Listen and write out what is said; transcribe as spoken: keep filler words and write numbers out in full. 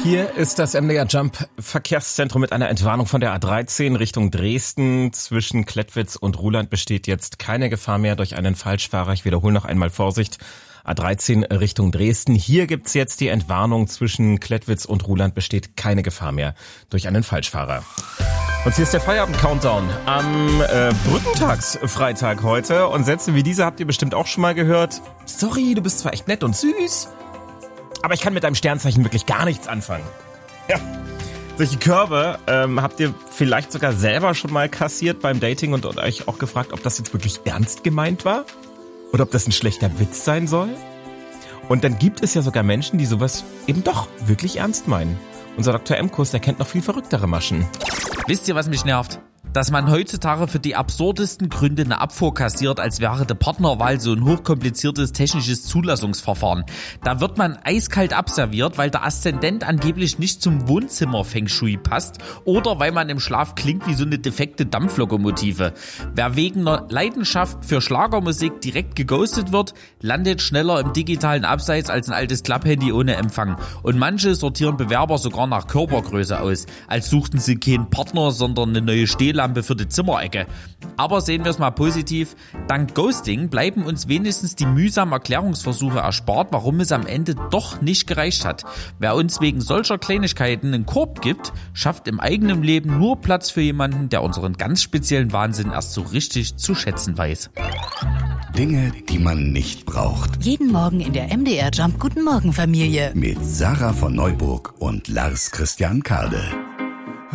Hier ist das M D R Jump Verkehrszentrum mit einer Entwarnung von der A dreizehn Richtung Dresden. Zwischen Klettwitz und Ruhland besteht jetzt keine Gefahr mehr durch einen Falschfahrer. Ich wiederhole noch einmal Vorsicht. A dreizehn Richtung Dresden. Hier gibt's jetzt die Entwarnung. Zwischen Klettwitz und Ruhland besteht keine Gefahr mehr durch einen Falschfahrer. Und hier ist der Feierabend-Countdown am äh, Brückentagsfreitag heute. Und Sätze wie diese habt ihr bestimmt auch schon mal gehört. Sorry, du bist zwar echt nett und süß, aber ich kann mit deinem Sternzeichen wirklich gar nichts anfangen. Ja, solche Körbe ähm, habt ihr vielleicht sogar selber schon mal kassiert beim Dating und euch auch gefragt, ob das jetzt wirklich ernst gemeint war? Oder ob das ein schlechter Witz sein soll? Und dann gibt es ja sogar Menschen, die sowas eben doch wirklich ernst meinen. Unser Doktor M-Kurs, der kennt noch viel verrücktere Maschen. Wisst ihr, was mich nervt? Dass man heutzutage für die absurdesten Gründe eine Abfuhr kassiert, als wäre die Partnerwahl so ein hochkompliziertes technisches Zulassungsverfahren. Da wird man eiskalt abserviert, weil der Aszendent angeblich nicht zum Wohnzimmer-Feng Shui passt oder weil man im Schlaf klingt wie so eine defekte Dampflokomotive. Wer wegen einer Leidenschaft für Schlagermusik direkt geghostet wird, landet schneller im digitalen Abseits als ein altes Klapphandy ohne Empfang. Und manche sortieren Bewerber sogar nach Körpergröße aus, als suchten sie keinen Partner, sondern eine neue Stehlampe für die Zimmerecke. Aber sehen wir es mal positiv, dank Ghosting bleiben uns wenigstens die mühsamen Erklärungsversuche erspart, warum es am Ende doch nicht gereicht hat. Wer uns wegen solcher Kleinigkeiten einen Korb gibt, schafft im eigenen Leben nur Platz für jemanden, der unseren ganz speziellen Wahnsinn erst so richtig zu schätzen weiß. Dinge, die man nicht braucht. Jeden Morgen in der M D R Jump Guten Morgen Familie. Mit Sarah von Neuburg und Lars Christian Kade.